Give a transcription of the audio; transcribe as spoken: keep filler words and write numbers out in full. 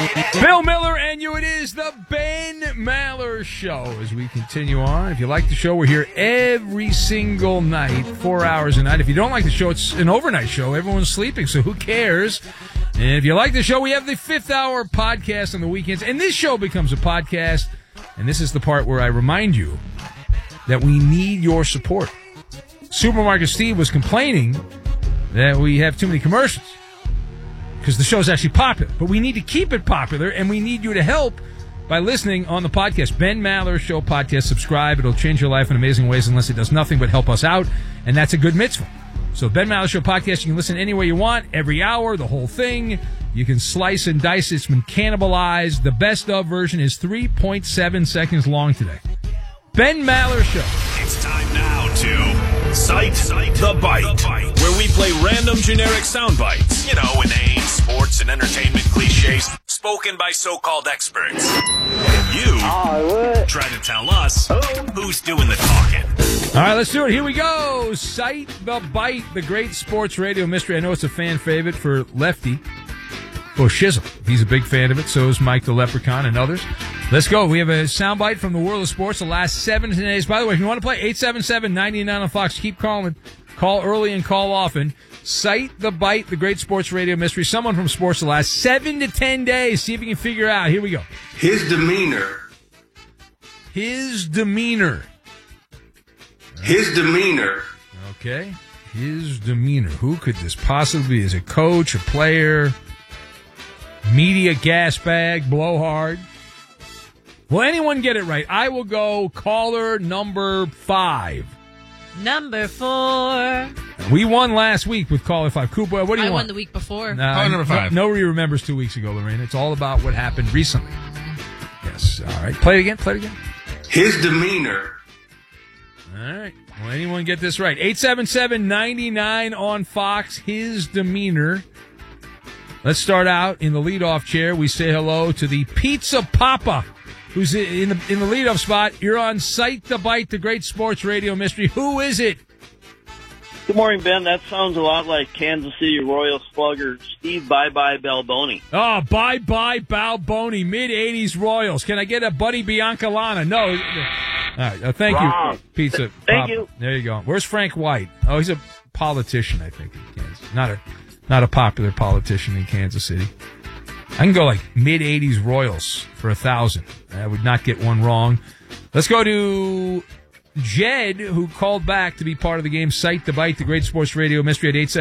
Bill Miller and you, it is the Ben Maller Show. As we continue on, if you like the show, we're here every single night, four hours a night. If you don't like the show, it's an overnight show. Everyone's sleeping, so who cares? And if you like the show, we have the fifth hour podcast on the weekends. And this show becomes a podcast. And this is the part where I remind you that we need your support. Supermarket Steve was complaining that we have too many commercials because the show's actually popular. But we need to keep it popular, and we need you to help by listening on the podcast. Ben Maller Show podcast. Subscribe. It'll change your life in amazing ways unless it does nothing but help us out, and that's a good mitzvah. So Ben Maller Show podcast, you can listen anywhere you want, every hour, the whole thing. You can slice and dice. It's been cannibalized. The best of version is three point seven seconds long today. Ben Maller Show. It's time now to Cite the Bite, where we play random generic sound bites. You know, inane sports and entertainment cliches spoken by so-called experts. And you oh, try to tell us who's doing the talking. All right, let's do it. Here we go. Cite the Bite, the great sports radio mystery. I know it's a fan favorite for Lefty. Well, Shizzle. He's a big fan of it. So is Mike the Leprechaun and others. Let's go. We have a soundbite from the world of sports the last seven days. By the way, if you want to play, eight seven seven, nine nine on Fox. Keep calling. Call early and call often. Cite the Bite, the great sports radio mystery. Someone from sports the last seven to ten days. See if you can figure out. Here we go. His demeanor. His demeanor. His demeanor. Okay. His demeanor. Who could this possibly be? Is it a coach, a player, media gas bag, blowhard? Will anyone get it right? I will go caller number five. Number four. We won last week with caller five. Cooper, what do you I want? I won the week before. Nah, caller number five. Nobody remembers two weeks ago, Lorraine. It's all about what happened recently. Yes. All right. Play it again. Play it again. His demeanor. All right. Will anyone get this right? eight seven seven, nine nine on Fox. His demeanor. Let's start out in the leadoff chair. We say hello to the Pizza Papa, who's in the in the leadoff spot. You're on Cite the Bite, the great sports radio mystery. Who is it? Good morning, Ben. That sounds a lot like Kansas City Royals slugger Steve Bye-Bye Balboni. Oh, bye-bye Balboni, mid-eighties Royals. Can I get a Buddy Biancalana? No. All right. Uh, thank Wrong. you, Pizza Thank Papa. you. There you go. Where's Frank White? Oh, he's a politician, I think, in Kansas. Not a, not a popular politician in Kansas City. I can go like mid-eighties Royals for a thousand. I would not get one wrong. Let's go to Jed, who called back to be part of the game. Cite the Bite, the great sports radio mystery at eight seven.